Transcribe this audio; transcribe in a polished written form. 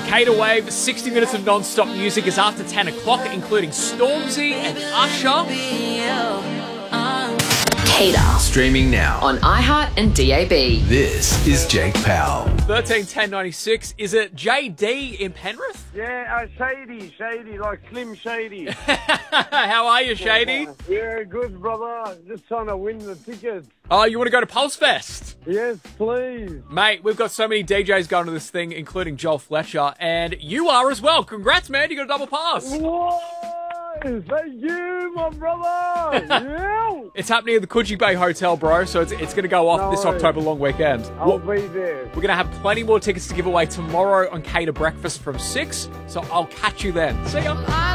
Cater Wave, 60 minutes of non-stop music is after 10 o'clock, including Stormzy and Usher. Cater. Streaming now On iHeart and DAB. This is Jake Powell. 131096. Is it JD in Penrith? Yeah, Shady, like Slim Shady. How are you, Shady? Yeah, good, brother. Just trying to win the tickets. Oh, you want to go to Pulse Fest? Yes, please. Mate, we've got so many DJs going to this thing, including Joel Fletcher, and you are as well. Congrats, man. You got a double pass. Whoa! Thank you, my brother. Yeah. It's happening at the Coogee Bay Hotel, bro, so it's going to go off No this worries. October long weekend. I'll be there. We're going to have plenty more tickets to give away tomorrow on Cater Breakfast from 6, so I'll catch you then. See ya.